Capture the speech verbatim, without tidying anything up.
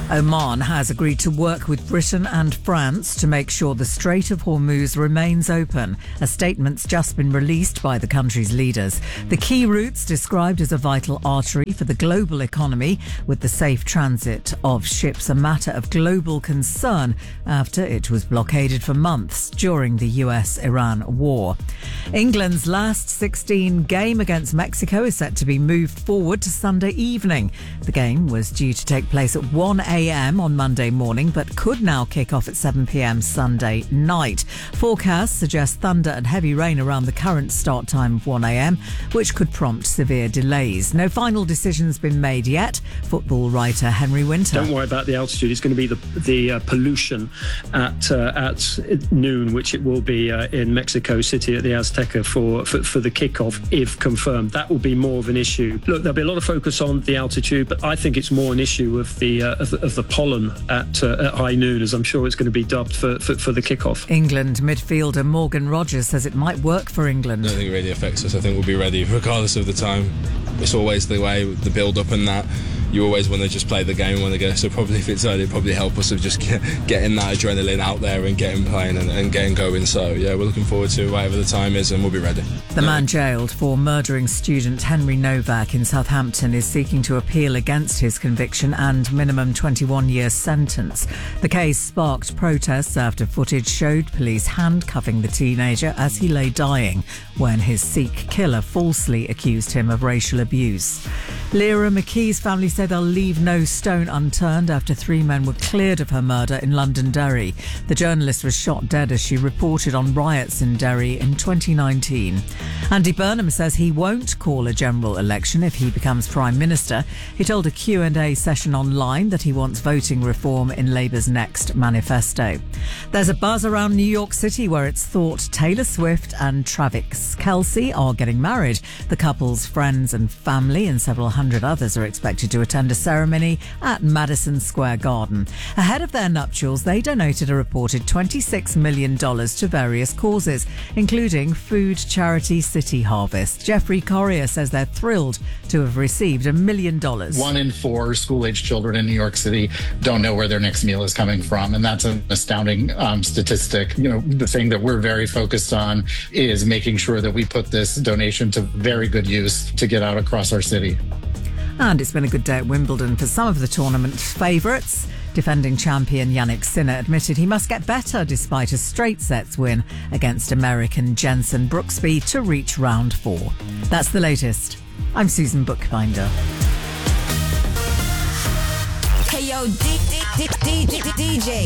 Oman has agreed to work with Britain and France to make sure the Strait of Hormuz remains open. A statement's just been released by the country's leaders. The key route's described as a vital artery for the global economy, with the safe transit of ships a matter of global concern after it was blockaded for months during the U S Iran war. England's last sixteen game against Mexico is set to be moved forward to Sunday evening. The game was due to take place at one a.m. on Monday morning, but could now kick off at seven p.m. Sunday night. Forecasts suggest thunder and heavy rain around the current start time of one a.m, which could prompt severe delays. No final decision's been made yet. Football writer Henry Winter. Don't worry about the altitude. It's going to be the the uh, pollution at uh, at noon, which it will be uh, in Mexico City at the Azteca for, for for the kickoff, if confirmed. That will be more of an issue. Look, there'll be a lot of focus on the altitude, but I think it's more an issue of the uh, of, the, of the pollen at, uh, at high noon, as I'm sure it's going to be dubbed for, for, for the kickoff. England midfielder Morgan Rogers says it might work for England. I don't think it really affects us. I think we'll be ready regardless of the time. It's always the way, the build-up and that. You always want to just play the game when they go. So probably if it's early, it'll probably help us of just get, getting that adrenaline out there and getting playing and, and getting going. So yeah, we're looking forward to whatever the time is, and we'll be ready. The man jailed for murdering student Henry Novak in Southampton is seeking to appeal against his conviction and minimum twenty-one year sentence. The case sparked protests after footage showed police handcuffing the teenager as he lay dying when his Sikh killer falsely accused him of racial abuse. Lyra McKee's family say they'll leave no stone unturned after three men were cleared of her murder in Londonderry. The journalist was shot dead as she reported on riots in Derry in twenty nineteen. Andy Burnham says he won't call a general election if he becomes Prime Minister. He told a Q and A session online that he wants voting reform in Labour's next manifesto. There's a buzz around New York City where it's thought Taylor Swift and Travis Kelce are getting married. The couple's friends and family and several hundred others are expected to attend a ceremony at Madison Square Garden. Ahead of their nuptials, they donated a reported twenty-six million dollars to various causes, including food charity City Harvest. Jeffrey Corrier says they're thrilled to have received a million dollars. One in four school-age children in New York City don't know where their next meal is coming from, and that's an astounding um, statistic. You know, the thing that we're very focused on is making sure that we put this donation to very good use to get out across our city. And it's been a good day at Wimbledon for some of the tournament's favourites. Defending champion Yannick Sinner admitted he must get better despite a straight sets win against American Jensen Brooksby to reach round four. That's the latest. I'm Susan Bookbinder. Hey yo, D- D- D- D- D- DJ.